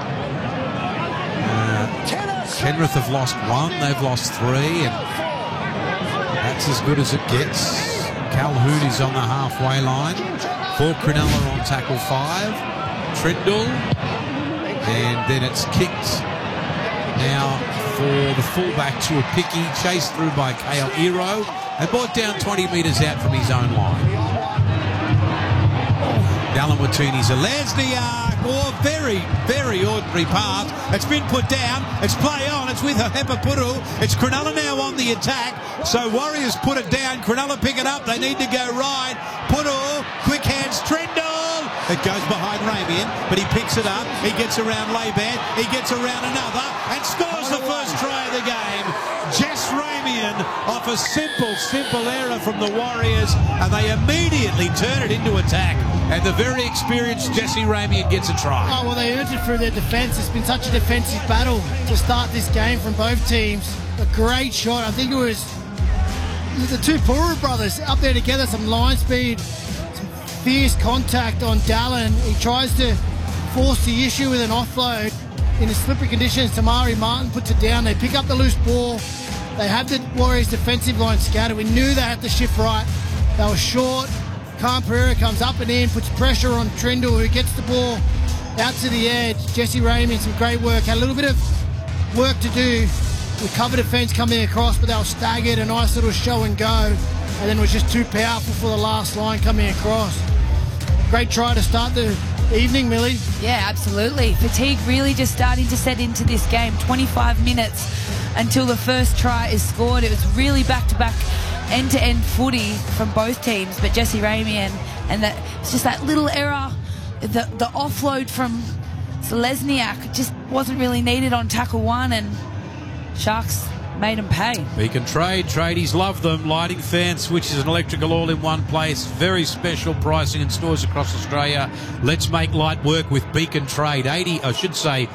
Penrith have lost 1, they've lost 3, and that's as good as it gets. Calhoun is on the halfway line. For Cronulla on tackle 5. Trindle. And then it's kicked now for the fullback to a picky, chased through by Kale Iro and brought down 20 metres out from his own line. Dallin Watini Zelezniak. Oh, very, very ordinary pass. It's been put down. It's play on. It's with Hepa Puru. It's Cronulla now on the attack. So Warriors put it down. Cronulla pick it up. They need to go right. Puru, quick hands, Trindle. It goes behind Ramian, but he picks it up. He gets around Laban. He gets around another and scores the first try of the game. Jess Ramian off a simple error from the Warriors, and they immediately turn it into attack. And the very experienced Jesse Ramian gets a try. Oh, well, they earned it through their defence. It's been such a defensive battle to start this game from both teams. A great shot. I think it was the 2 Puru brothers up there together, some line speed, some fierce contact on Dallin. He tries to force the issue with an offload. In the slippery conditions, Tamari Martin puts it down. They pick up the loose ball. They have the Warriors defensive line scattered. We knew they had to shift right. They were short. Khan Pereira comes up and in, puts pressure on Trindle, who gets the ball out to the edge. Jesse Ramian, some great work. Had a little bit of work to do with cover defence coming across, but they were staggered. A nice little show and go. And then it was just too powerful for the last line coming across. Great try to start the evening, Millie. Yeah, absolutely. Fatigue really just starting to set into this game. 25 minutes until the first try is scored. It was really back-to-back end-to-end footy from both teams, but Jesse Ramian, and that it's just that little error, the offload from Zelezniak just wasn't really needed on tackle 1, and Sharks made him pay. Beacon Trade, tradies love them. Lighting, fan switches and electrical all in one place. Very special pricing in stores across Australia. Let's make light work with Beacon Trade. 46%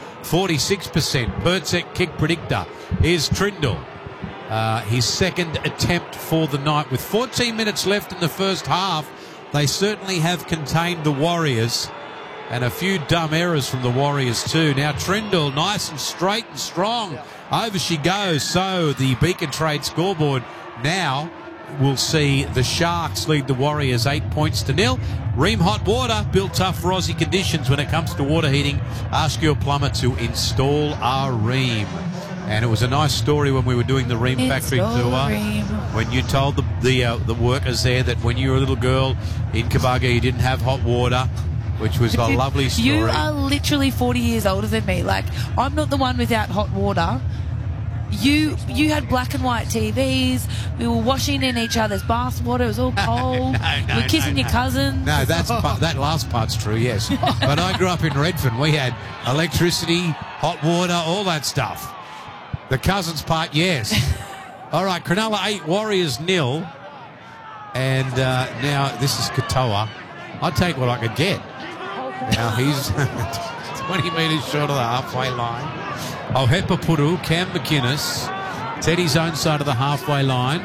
Pertsec kick predictor is Trindle. His second attempt for the night. With 14 minutes left in the first half, they certainly have contained the Warriors, and a few dumb errors from the Warriors too. Now Trindle, nice and straight and strong. Over she goes. So the Beacon Trade scoreboard now will see the Sharks lead the Warriors 8-0. Ream Hot Water, built tough for Aussie conditions when it comes to water heating. Ask your plumber to install a Ream. And it was a nice story when we were doing the Ream factory tour, when you told the workers there that when you were a little girl in Kabaga you didn't have hot water, which was a lovely story. You are literally 40 years older than me. Like, I'm not the one without hot water. You had black and white TVs. We were washing in each other's bath water. It was all cold. We were kissing your cousins. No, that last part's true, yes. But I grew up in Redfern. We had electricity, hot water, all that stuff. The cousins part, yes. All right, Cronulla 8, Warriors 0. And now this is Katoa. I'll take what I could get. Now he's 20 metres short of the halfway line. Ohepapuru, Cam McInnes, Teddy's own side of the halfway line.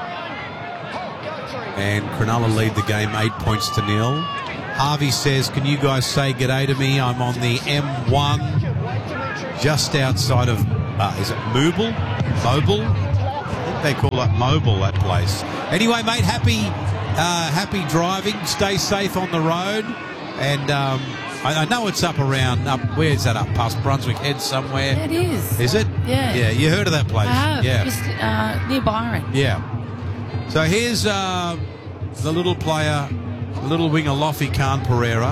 And Cronulla lead the game 8-0. Harvey says, can you guys say g'day to me? I'm on the M1 just outside of, is it Mobile? I think they call it Mobile, that place. Anyway, mate, happy driving. Stay safe on the road. And I know it's up, where's that up? Past Brunswick Head somewhere? It is. Is it? Yeah. Yeah, you heard of that place? I have. Yeah. Just near Byron. Yeah. So here's the little player, little winger Lofi Khan Pereira.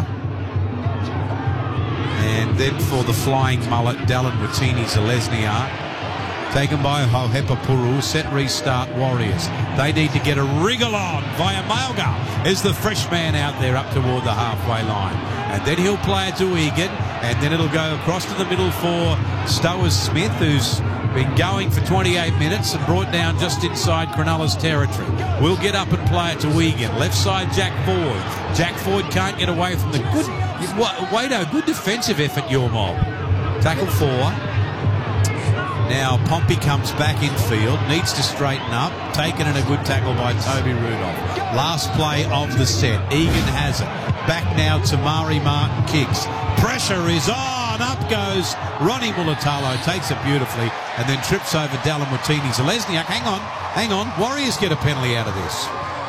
And then for the flying mullet, Dallin Watini Zelezniak. Taken by Ohepapuru. Set restart Warriors. They need to get a wriggle on. Via Malga is the fresh man out there up toward the halfway line. And then he'll play it to Egan. And then it'll go across to the middle for Stowers Smith, who's been going for 28 minutes and brought down just inside Cronulla's territory. We'll get up and play it to Egan. Left side, Jack Ford. Jack Ford can't get away from the good defensive effort, your mob. Tackle 4. Now Pompey comes back in field, needs to straighten up. Taken in a good tackle by Toby Rudolph. Last play of the set. Egan has it. Back now to Mari Martin kicks. Pressure is on. Up goes Ronnie Mulatalo. Takes it beautifully and then trips over Dallin Watini Zelezniak. Hang on. Warriors get a penalty out of this.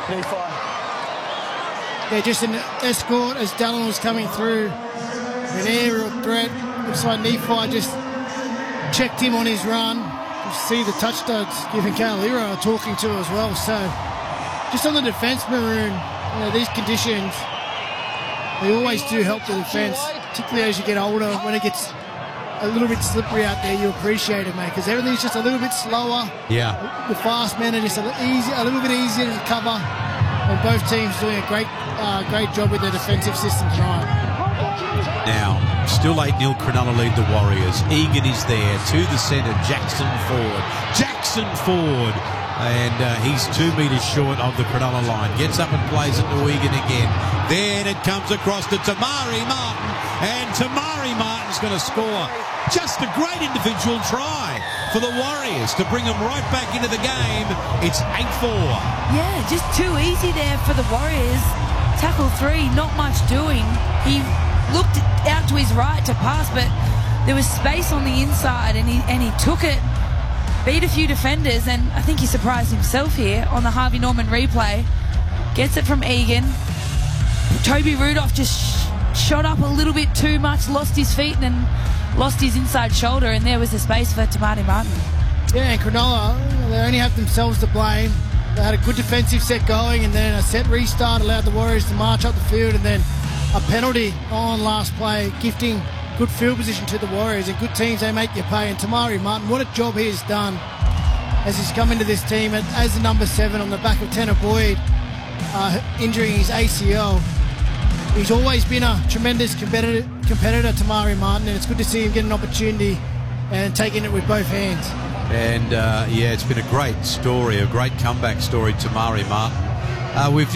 Yeah, just an escort as Dallin was coming through. An aerial threat. Looks like Nephi just checked him on his run. You see the touch studs giving Calero talking to as well. So just on the defence, Maroon, these conditions, they always do help the defence, particularly as you get older. When it gets a little bit slippery out there, you appreciate it, mate, because everything's just a little bit slower. Yeah. The fast men are just a little bit easier to cover. And both teams doing a great job with their defensive system tonight. Now, still 8-0, Cronulla lead the Warriors. Egan is there to the centre, Jackson Ford. And he's 2 metres short of the Cronulla line. Gets up and plays it to Egan again. Then it comes across to Tamari Martin. And Tamari Martin's going to score. Just a great individual try for the Warriors to bring them right back into the game. It's 8-4. Yeah, just too easy there for the Warriors. Tackle 3, not much doing. He looked out to his right to pass, but there was space on the inside, and he took it, beat a few defenders, and I think he surprised himself here on the Harvey Norman replay. Gets it from Egan. Toby Rudolph just shot up a little bit too much, lost his feet, and then lost his inside shoulder, and there was the space for Tamari Martin. Yeah, and Cronulla, they only have themselves to blame. They had a good defensive set going, and then a set restart allowed the Warriors to march up the field, and then a penalty on last play, gifting good field position to the Warriors. And good teams, they make you pay. And Tamari Martin, what a job he has done as he's come into this team as the number 7 on the back of Tanner Boyd, injuring his ACL. He's always been a tremendous competitor, Tamari Martin, and it's good to see him get an opportunity and taking it with both hands. And it's been a great story, a great comeback story, Tamari Martin. We've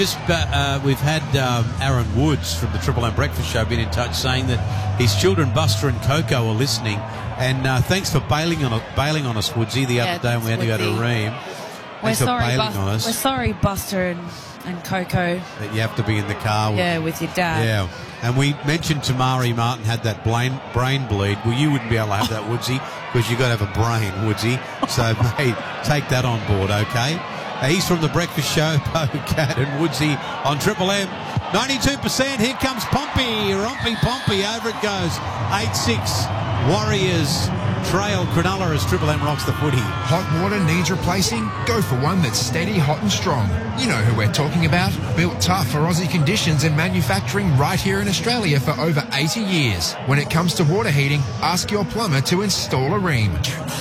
had Aaron Woods from the Triple M Breakfast Show been in touch saying that his children Buster and Coco are listening, and thanks for bailing on us, Woodsy, the other day when we had to go to Ream. Thanks for bailing on us. We're sorry, Buster and Coco. That you have to be in the car with your dad. Yeah. And we mentioned Tamari Martin had that brain bleed. Well, you wouldn't be able to have that, Woodsy, because you've got to have a brain, Woodsy. So, mate, take that on board, okay? He's from the Breakfast Show, Cat and Woodsy on Triple M. 92%. Here comes Pompey. Pompey. Over it goes. 8-6. Warriors trail Cronulla as Triple M rocks the footy. Hot water needs replacing? Go for one that's steady, hot and strong. You know who we're talking about. Built tough for Aussie conditions and manufacturing right here in Australia for over 80 years. When it comes to water heating, ask your plumber to install a Ream.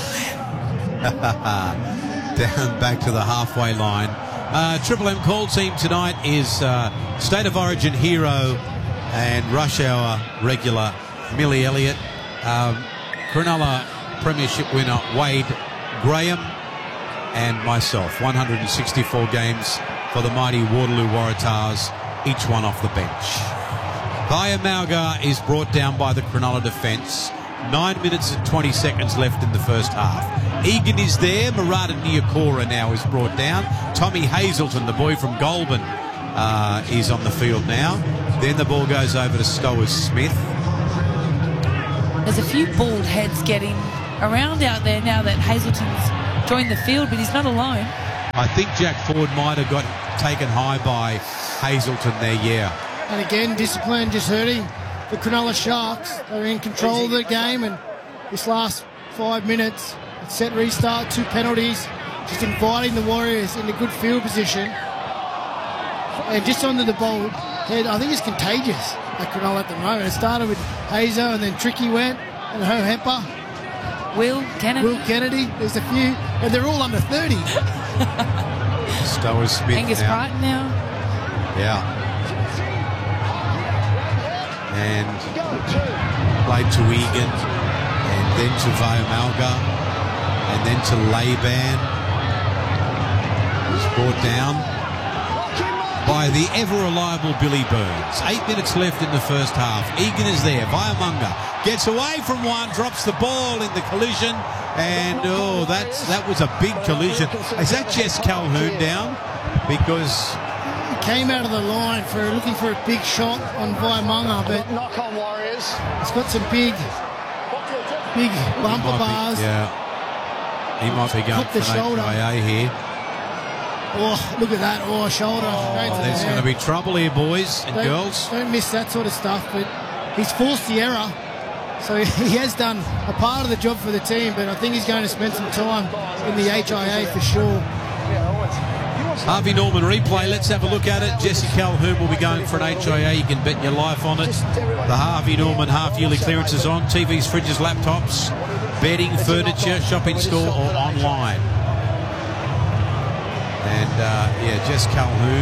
Down back to the halfway line. Triple M call team tonight is State of Origin hero and Rush Hour regular Millie Elliott. Cronulla Premiership winner Wade Graham, and myself. 164 games for for the mighty Waterloo Waratahs, each one off the bench. Vayamauga is brought down by the Cronulla defence. 9 minutes and 20 seconds left in the first half. Egan is there. Murata Niokora now is brought down. Tommy Hazelton, the boy from Goulburn, is on the field now. Then the ball goes over to Stowers Smith. There's a few bald heads getting around out there now that Hazelton's joined the field, but he's not alone. I think Jack Ford might have got taken high by Hazelton there, yeah. And again, discipline just hurting the Cronulla Sharks. They're in control of the game, and this last 5 minutes, it's set restart, 2 penalties, just inviting the Warriors into good field position. And just onto the bold head, I think it's contagious at Cronulla at the moment. It started with Hazo, and then Tricky went, and Ho Hemper. Will Kennedy. There's a few, and they're all under 30. Stowers Smith Angus now. Crichton now. Yeah. And played to Egan, and then to Vayamauga, and then to Laban. He's brought down by the ever-reliable Billy Burns. 8 minutes left in the first half. Egan is there. Vayamauga gets away from one, drops the ball in the collision, and that was a big collision. Is that Jess Calhoun down? Because came out of the line for looking for a big shot on Vayamauga, but knock on Warriors. It's got some big bumper bars. He might be going for an HIA here. Oh, look at that. Oh, shoulder. There's going to be trouble here, boys and girls. Don't miss that sort of stuff, but he's forced the error. So he has done a part of the job for the team, but I think he's going to spend some time in the HIA for sure. Harvey Norman replay. Let's have a look at it. Jesse Calhoun will be going for an HIA. You can bet your life on it. The Harvey Norman half-yearly clearance is on. TVs, fridges, laptops, bedding, furniture, shopping store or online. And, Jess Calhoun.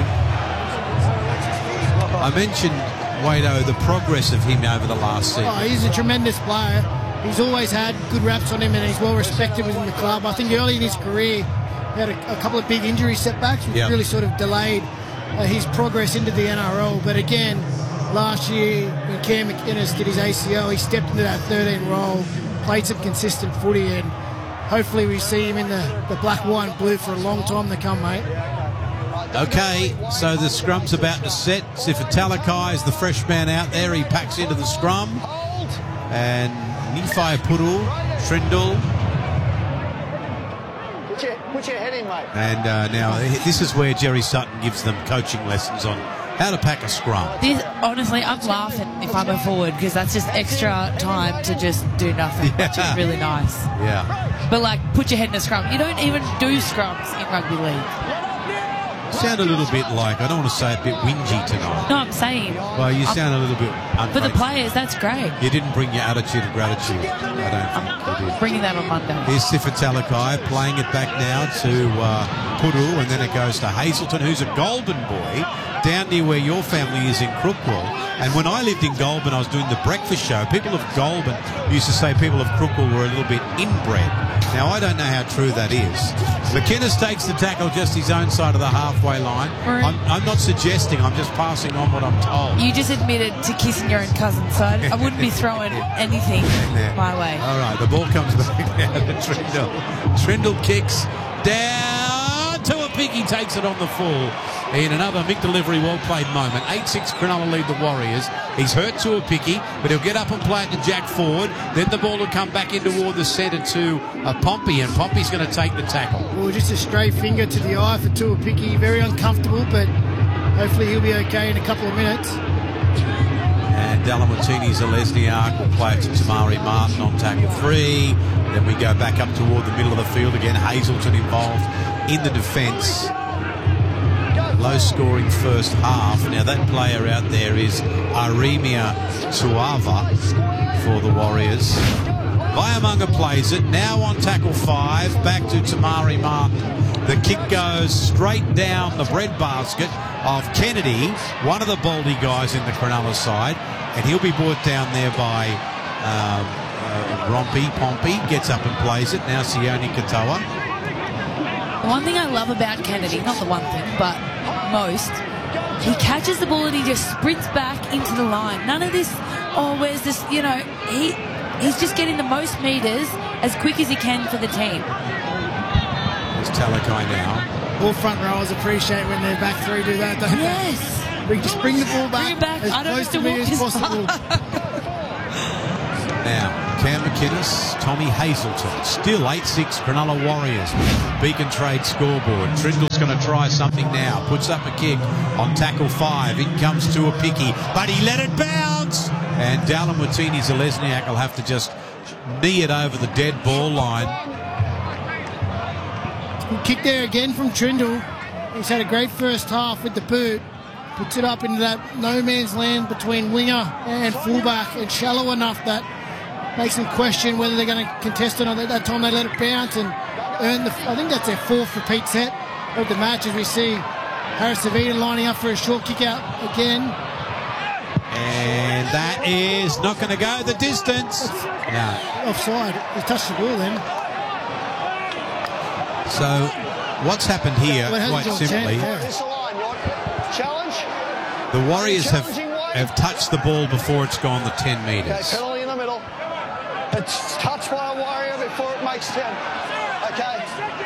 I mentioned, Wado, the progress of him over the last season. Oh, he's a tremendous player. He's always had good raps on him, and he's well respected within the club. I think early in his career, he had a couple of big injury setbacks, which really sort of delayed his progress into the NRL. But again, last year when Cam McInnes did his ACL, he stepped into that 13 role, played some consistent footy, and hopefully we see him in the black, white and blue for a long time to come, mate. Okay, so the scrum's about to set. Sifatalakai is the fresh man out there. He packs into the scrum. And Nifai Puru, Trindle. Put your head in, mate. And now this is where Jerry Sutton gives them coaching lessons on how to pack a scrum. Honestly, I'm laughing if I'm a forward because that's just extra time to just do nothing, which is really nice. Yeah. But, put your head in a scrum. You don't even do scrums in rugby league. Sound a little bit like, I don't want to say a bit whingy tonight. No, I'm saying. Well, you sound a little bit ungrateful. For the players, that's great. You didn't bring your attitude of gratitude. I don't think you did. Bringing that on Monday. Here's Sifatalakai playing it back now to Puru, and then it goes to Hazelton, who's a Goulburn boy, down near where your family is in Crookwell. And when I lived in Goulburn, I was doing the breakfast show. People of Goulburn used to say people of Crookwell were a little bit inbred. Now, I don't know how true that is. McInnes takes the tackle just his own side of the halfway line. I'm not suggesting, I'm just passing on what I'm told. You just admitted to kissing your own cousin, so I wouldn't be throwing anything my way. All right, the ball comes back now to Trindle. Trindle kicks down to a pick. He takes it on the full. In another Mick Delivery well-played moment. 8-6 Cronulla lead the Warriors. He's hurt to a picky, but he'll get up and play it to Jack Ford. Then the ball will come back in toward the centre to Pompey, and Pompey's going to take the tackle. Well, just a stray finger to the eye for Tua Picky. Very uncomfortable, but hopefully he'll be okay in a couple of minutes. And Delamartini Zalesniak will play it to Tamari Martin on tackle 3. Then we go back up toward the middle of the field again. Hazelton involved in the defence. Low-scoring first half. Now that player out there is Aremia Tuava for the Warriors. Vayamauga plays it. Now on tackle 5. Back to Tamari Martin. The kick goes straight down the breadbasket of Kennedy, one of the Baldy guys in the Cronulla side. And he'll be brought down there by Pompey. Gets up and plays it. Now Sione Katoa. The one thing I love about Kennedy, not the one thing, but most, he catches the ball and he just sprints back into the line. None of this, where's this, he's just getting the most metres as quick as he can for the team. There's Talakai now. All front rowers appreciate when their back three do that, don't they? Yes. We just bring the ball back, Bring it back. as I don't close have to to me walk as as possible. Now, Cam McInnes, Tommy Hazelton, still 8-6 Cronulla Warriors. Beacon Trade scoreboard. Trindle's going to try something now. Puts up a kick on tackle 5. In comes to a picky, but he let it bounce. And Dallin Watini-Zalesniak will have to just knee it over the dead ball line. Good kick there again from Trindle. He's had a great first half with the boot. Puts it up into that no man's land between winger and fullback, and shallow enough that makes them question whether they're going to contest it or not. At that time they let it bounce and earn I think that's their 4th repeat set of the match, as we see Harris Savita lining up for a short kick out again. And that is not going to go the distance. No. Offside. He touched the ball then. So what's happened here, quite simply, the Warriors have touched the ball before it's gone the 10 metres. Okay, penalty in the middle. It's touched by a Warrior before it makes 10. Okay.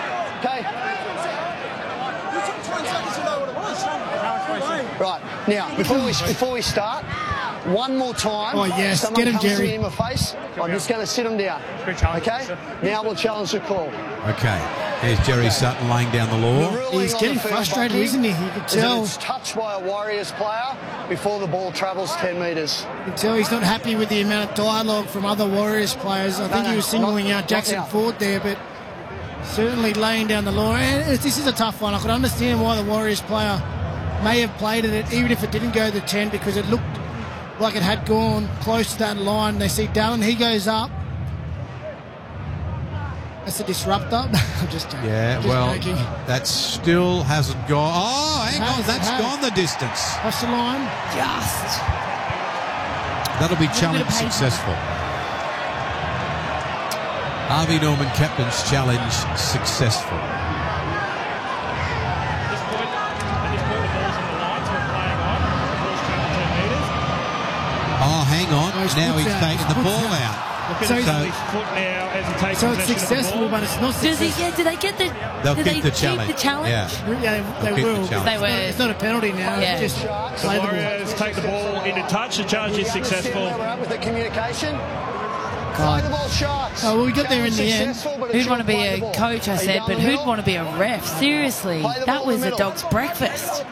Right, now, before we start, one more time. Oh, yes. Someone Get him, comes Jerry. to me in my face. I'm just going to sit him down. Okay? Now we'll challenge the call. Okay. There's Jerry Sutton laying down the law. He's getting frustrated, isn't he? You can tell. It's touched by a Warriors player before the ball travels 10 metres. You can tell he's not happy with the amount of dialogue from other Warriors players. I think he was singling out Jackson Ford there, but certainly laying down the law. And this is a tough one. I could understand why the Warriors player may have played at it, even if it didn't go the 10, because it looked like it had gone close to that line. They see Dallin, he goes up. That's a disruptor. I'm just joking. Yeah, joking. That still hasn't gone. Oh, hang on, that's gone the distance. That's the line. Just. That'll be challenge successful. Harvey Norman captain's challenge successful. Oh, hang on. Now he's taken the ball out. So it's successful, but it's not successful. Did they get the? They'll did keep they the challenge. Keep the challenge? Yeah, they will. They were. It's not a penalty now. Yeah. It's just play the ball. Warriors take the ball into touch. The challenge is successful. With the communication. Play the ball, Sharks. Oh, well, we got there in the end. Who'd want to be a coach, I said, but who'd want to be a ref? Seriously, that was a dog's breakfast.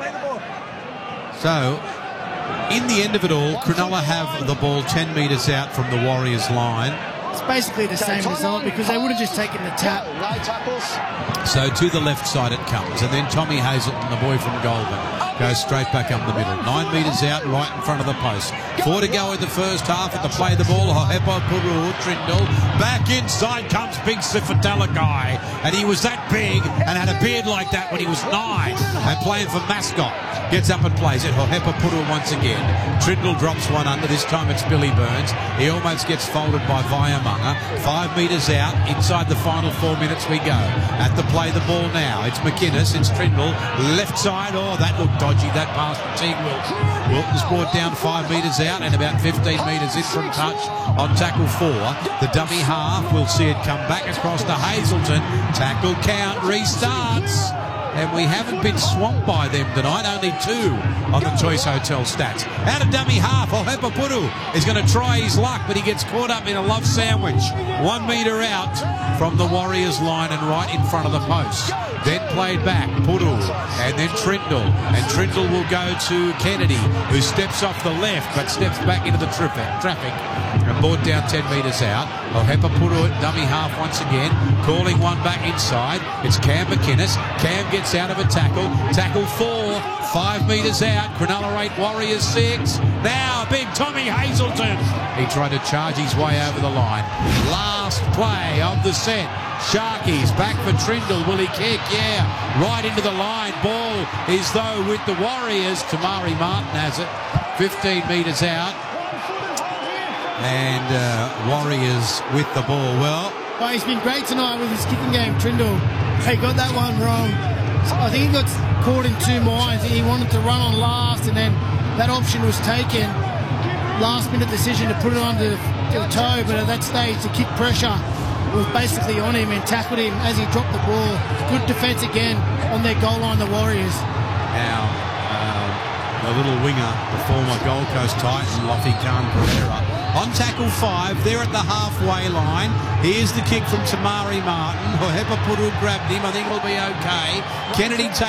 So, in the end of it all, Cronulla have the ball 10 metres out from the Warriors' line. It's basically the same result because they would have just taken the tap. No tackles. So to the left side it comes, and then Tommy Hazelton, the boy from Goulburn, goes straight back up the middle. 9 metres out, right in front of the post. 4 to go in the first half at the play the ball. Hohepa Puru Trindle. Back inside comes Big Sifatalakai, and he was that big and had a beard like that when he was 9 and playing for Mascot. Gets up and plays it. Hohepa Puru once again. Trindle drops one under. This time it's Billy Burns. He almost gets folded by Vaiamaga. 5 metres out. Inside the final 4 minutes we go. At the play the ball now. It's McInnes. It's Trindle. Left side. Oh, that looked dodgy. That pass to Teague Wilton. Wilton's brought down 5 metres out and about 15 metres in from touch on tackle 4. The dummy half. We'll see it come back across to Hazelton. Tackle count restarts. And we haven't been swamped by them tonight. Only 2 on the Choice Hotel stats. Out of dummy half, Hohepa Puru is going to try his luck, but he gets caught up in a love sandwich. 1 metre out from the Warriors line and right in front of the post. Then played back, Puru, and then Trindle. And Trindle will go to Kennedy, who steps off the left, but steps back into the traffic. And brought down 10 metres out. Hohepa Puru at dummy half once again, calling one back inside. It's Cam McInnes. Cam gets out of a tackle. Tackle 4, 5 metres out. Cronulla 8, Warriors 6. Now big Tommy Hazelton. He tried to charge his way over the line. Last play of the set. Sharkies back for Trindle. Will he kick? Yeah. Right into the line. Ball is though with the Warriors. Tamari Martin has it. 15 metres out. And Warriors with the ball. Well, he's been great tonight with his kicking game, Trindle. He got that one wrong. I think he got caught in two minds. He wanted to run on last, and then that option was taken. Last-minute decision to put it onto the toe, but at that stage, the kick pressure was basically on him and tackled him as he dropped the ball. Good defence again on their goal line, the Warriors. Now, the little winger, the former Gold Coast Titan, Lofi Khan Pereira, on tackle 5, they're at the halfway line. Here's the kick from Tamari Martin. Hepapuru grabbed him. I think it'll be okay. Kennedy takes